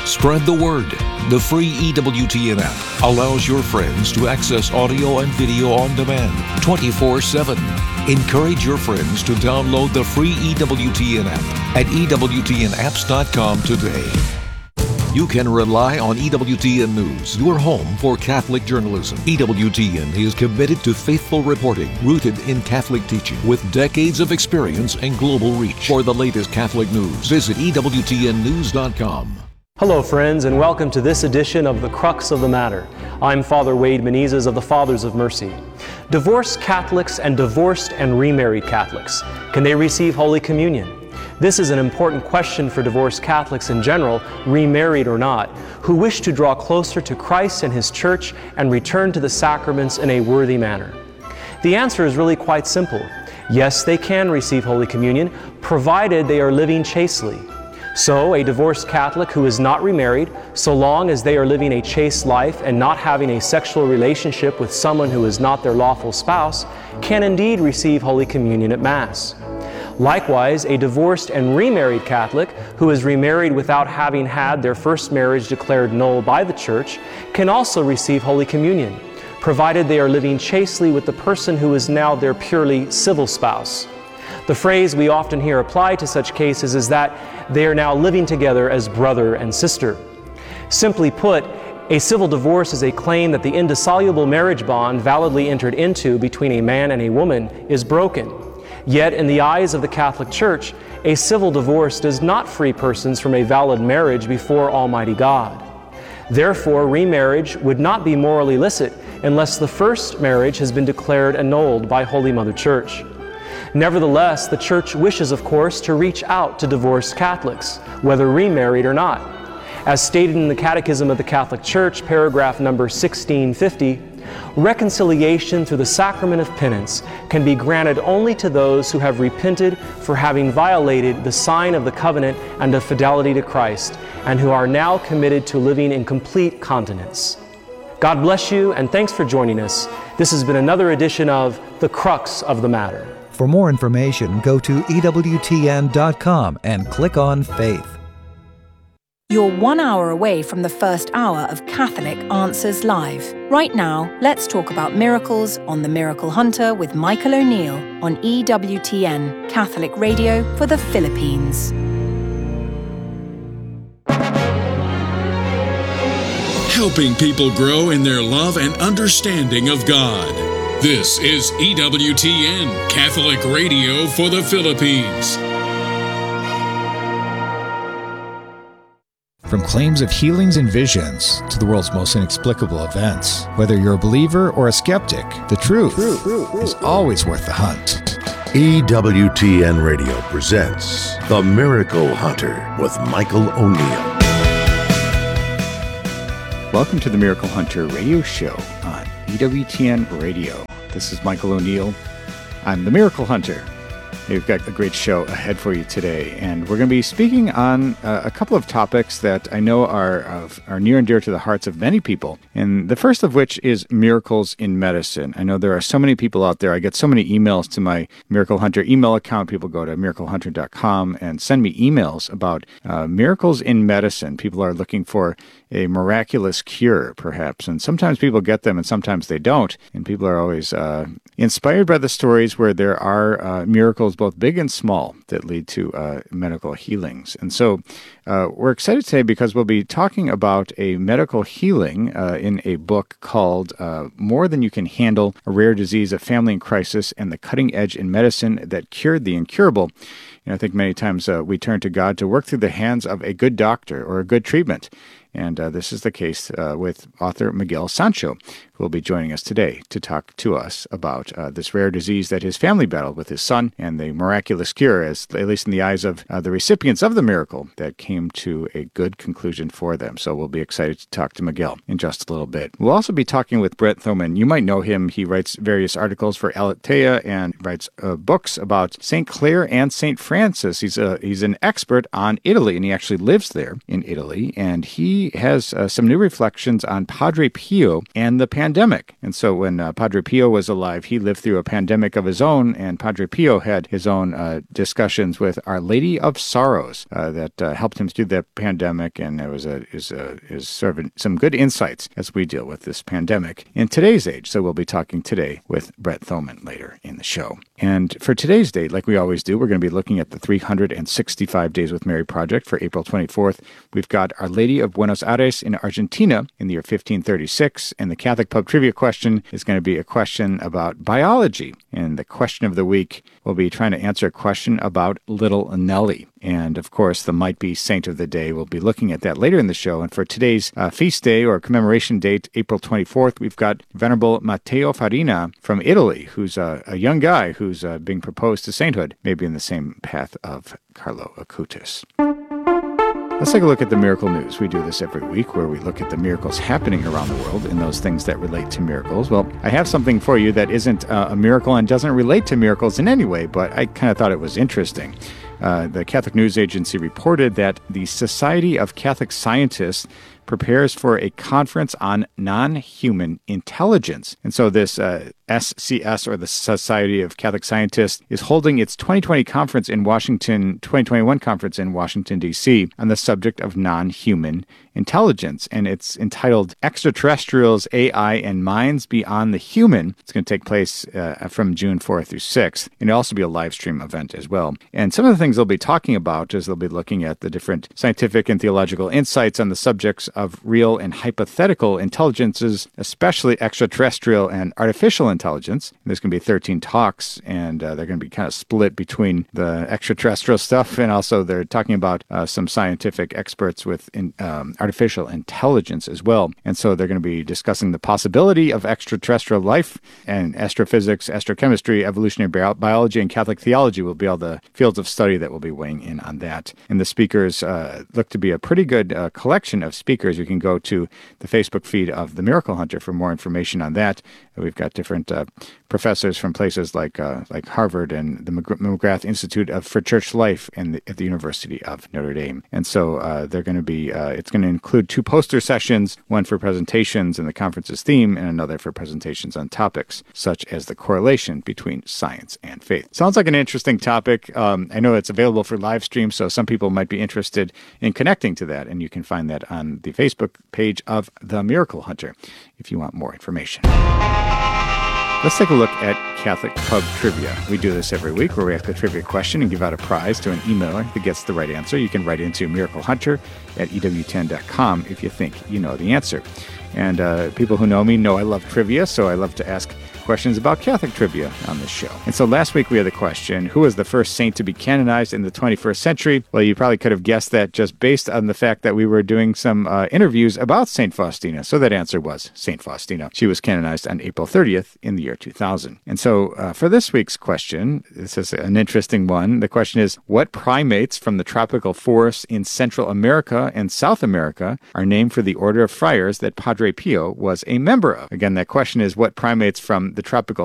Spread the word. The free EWTN app allows your friends to access audio and video on demand 24/7. Encourage your friends to download the free EWTN app at EWTNapps.com today. You can rely on EWTN News, your home for Catholic journalism. EWTN is committed to faithful reporting rooted in Catholic teaching with decades of experience and global reach. For the latest Catholic news, visit EWTNnews.com. Hello, friends, and welcome to this edition of The Crux of the Matter. I'm Father Wade Menezes of the Fathers of Mercy. Divorced Catholics and divorced and remarried Catholics, can they receive Holy Communion? This is an important question for divorced Catholics in general, remarried or not, who wish to draw closer to Christ and His Church and return to the sacraments in a worthy manner. The answer is really quite simple. Yes, they can receive Holy Communion, provided they are living chastely. So, a divorced Catholic who is not remarried, so long as they are living a chaste life and not having a sexual relationship with someone who is not their lawful spouse, can indeed receive Holy Communion at Mass. Likewise, a divorced and remarried Catholic who is remarried without having had their first marriage declared null by the Church can also receive Holy Communion, provided they are living chastely with the person who is now their purely civil spouse. The phrase we often hear applied to such cases is that they are now living together as brother and sister. Simply put, a civil divorce is a claim that the indissoluble marriage bond validly entered into between a man and a woman is broken. Yet, in the eyes of the Catholic Church, a civil divorce does not free persons from a valid marriage before Almighty God. Therefore, remarriage would not be morally licit unless the first marriage has been declared annulled by Holy Mother Church. Nevertheless, the Church wishes, of course, to reach out to divorced Catholics, whether remarried or not. As stated in the Catechism of the Catholic Church, paragraph number 1650, reconciliation through the sacrament of penance can be granted only to those who have repented for having violated the sign of the covenant and of fidelity to Christ, and who are now committed to living in complete continence. God bless you, and thanks for joining us. This has been another edition of The Crux of the Matter. For more information, go to EWTN.com and click on Faith. You're 1 hour away from the first hour of Catholic Answers Live. Right now, let's talk about miracles on The Miracle Hunter with Michael O'Neill on EWTN, Catholic Radio for the Philippines. Helping people grow in their love and understanding of God. This is EWTN, Catholic Radio for the Philippines. From claims of healings and visions to the world's most inexplicable events, whether you're a believer or a skeptic, the truth is always worth the hunt. EWTN Radio presents The Miracle Hunter with Michael O'Neill. Welcome to the Miracle Hunter radio show on EWTN Radio. This is Michael O'Neill. I'm the Miracle Hunter. We've got a great show ahead for you today, and we're going to be speaking on a couple of topics that I know are near and dear to the hearts of many people, and the first of which is miracles in medicine. I know there are so many people out there. I get so many emails to my Miracle Hunter email account. People go to miraclehunter.com and send me emails about miracles in medicine. People are looking for a miraculous cure, perhaps, and sometimes people get them and sometimes they don't, and people are always inspired by the stories where there are miracles both big and small that lead to medical healings. And so we're excited today because we'll be talking about a medical healing in a book called More Than You Can Handle, A Rare Disease, a Family in Crisis, and the Cutting Edge in Medicine That Cured the Incurable. I think many times we turn to God to work through the hands of a good doctor or a good treatment. And this is the case with author Miguel Sancho, who will be joining us today to talk to us about this rare disease that his family battled with his son and the miraculous cure, at least in the eyes of the recipients of the miracle, that came to a good conclusion for them. So we'll be excited to talk to Miguel in just a little bit. We'll also be talking with Brent Thoman. You might know him. He writes various articles for Aletheia and writes books about St. Clare and St. Francis. He's an expert on Italy, and he actually lives there in Italy, and he he has some new reflections on Padre Pio and the pandemic. And so when Padre Pio was alive, he lived through a pandemic of his own, and Padre Pio had his own discussions with Our Lady of Sorrows that helped him through the pandemic, and it was is sort of some good insights as we deal with this pandemic in today's age. So we'll be talking today with Brett Thoman later in the show. And for today's date, like we always do, we're going to be looking at the 365 Days with Mary project for April 24th. We've got Our Lady of Buenos Aires in Argentina in the year 1536, and the Catholic Pub Trivia question is going to be a question about biology. And the question of the week will be trying to answer a question about Little Nelly. And, of course, the might-be saint of the day. We'll be looking at that later in the show. And for today's feast day or commemoration date, April 24th, we've got Venerable Matteo Farina from Italy, who's a young guy who's being proposed to sainthood, maybe in the same path of Carlo Acutis. Let's take a look at the miracle news. We do this every week where we look at the miracles happening around the world and those things that relate to miracles. Well, I have something for you that isn't a miracle and doesn't relate to miracles in any way, but I kind of thought it was interesting. The Catholic News Agency reported that the Society of Catholic Scientists prepares for a conference on non-human intelligence. And so this SCS, or the Society of Catholic Scientists, is holding its 2021 conference in Washington, D.C. on the subject of non-human intelligence. And it's entitled Extraterrestrials, AI, and Minds Beyond the Human. It's going to take place from June 4th through 6th. And it'll also be a live stream event as well. And some of the things they'll be talking about is they'll be looking at the different scientific and theological insights on the subjects of real and hypothetical intelligences, especially extraterrestrial and artificial intelligence. There's going to be 13 talks, and they're going to be kind of split between the extraterrestrial stuff, and also they're talking about some scientific experts with artificial intelligence as well. And so they're going to be discussing the possibility of extraterrestrial life, and astrophysics, astrochemistry, evolutionary biology, and Catholic theology will be all the fields of study that will be weighing in on that. And the speakers look to be a pretty good collection of speakers. You can go to the Facebook feed of The Miracle Hunter for more information on that. We've got different professors from places like Harvard and the McGrath Institute for Church Life at the University of Notre Dame. And so they're going to be, it's going to include 2 poster sessions, one for presentations and the conference's theme, and another for presentations on topics such as the correlation between science and faith. Sounds like an interesting topic. I know it's available for live stream, so some people might be interested in connecting to that, and you can find that on the Facebook page of The Miracle Hunter if you want more information. Let's take a look at Catholic Pub Trivia. We do this every week where we ask a trivia question and give out a prize to an emailer that gets the right answer. You can write into miraclehunter@ewtn.com if you think you know the answer. And people who know me know I love trivia, so I love to ask questions about Catholic trivia on this show. And so last week we had the question, who was the first saint to be canonized in the 21st century? Well, you probably could have guessed that just based on the fact that we were doing some interviews about St. Faustina. So that answer was St. Faustina. She was canonized on April 30th in the year 2000. And so for this week's question, this is an interesting one. The question is, what primates from the tropical forests in Central America and South America are named for the order of friars that Padre Pio was a member of? Again, that question is, what primates from the tropical